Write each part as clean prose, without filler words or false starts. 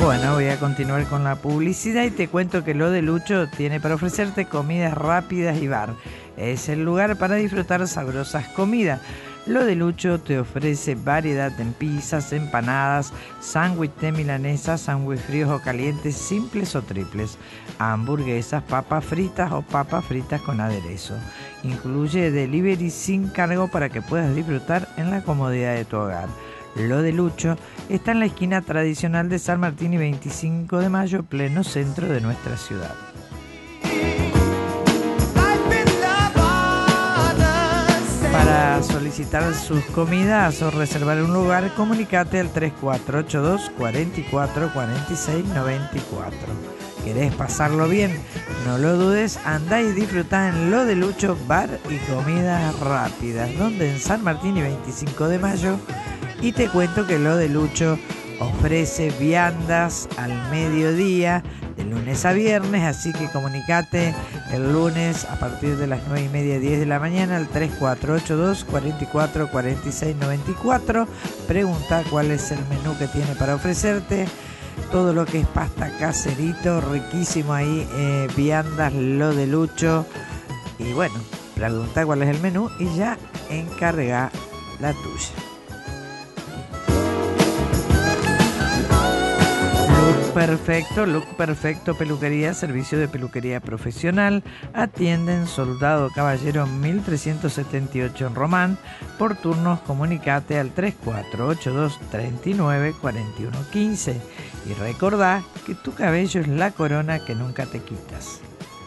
bueno, voy a continuar con la publicidad y te cuento que Lo de Lucho tiene para ofrecerte comidas rápidas y bar. Es el lugar para disfrutar sabrosas comidas. Lo de Lucho te ofrece variedad en pizzas, empanadas, sándwich de milanesa, sándwich fríos o calientes, simples o triples, hamburguesas, papas fritas o papas fritas con aderezo. Incluye delivery sin cargo para que puedas disfrutar en la comodidad de tu hogar. Lo de Lucho está en la esquina tradicional de San Martín y 25 de Mayo, pleno centro de nuestra ciudad. Para solicitar sus comidas o reservar un lugar, comunicate al 3482 44 46 94. ¿Querés pasarlo bien? No lo dudes, andá y disfrutá en Lo de Lucho, bar y comidas rápidas, donde en San Martín y 25 de Mayo. Y te cuento que Lo de Lucho ofrece viandas al mediodía, de lunes a viernes, así que comunicate el lunes a partir de las 9:30, 10 de la mañana al 3482 44 46 94. Pregunta cuál es el menú que tiene para ofrecerte. Todo lo que es pasta caserito, riquísimo ahí, viandas Lo de Lucho. Y bueno, pregunta cuál es el menú y ya encarga la tuya. Look Perfecto Peluquería, servicio de peluquería profesional. Atienden Soldado Caballero 1378 en Román. Por turnos, comunicate al 3482 39 41 15. Y recordá que tu cabello es la corona que nunca te quitas.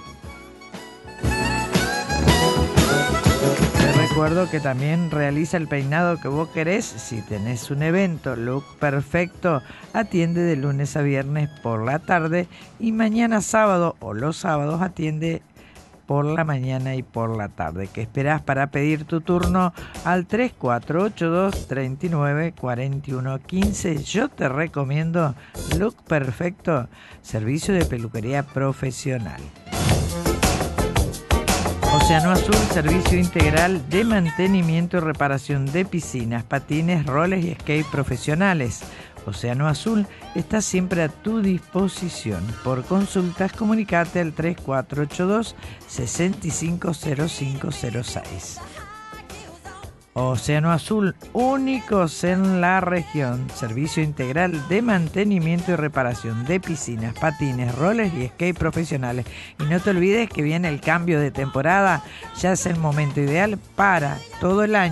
Recuerdo que también realiza el peinado que vos querés. Si tenés un evento, Look Perfecto atiende de lunes a viernes por la tarde y mañana sábado o los sábados atiende por la mañana y por la tarde. ¿Qué esperás para pedir tu turno? Al 3482 39 41 15. Yo te recomiendo Look Perfecto, servicio de peluquería profesional. Océano Azul, servicio integral de mantenimiento y reparación de piscinas, patines, roles y skate profesionales. Océano Azul está siempre a tu disposición. Por consultas, comunicate al 3482 650506. Océano Azul, únicos en la región. Servicio integral de mantenimiento y reparación de piscinas, patines, roles y skate profesionales. Y no te olvides que viene el cambio de temporada. Ya es el momento ideal para todo el año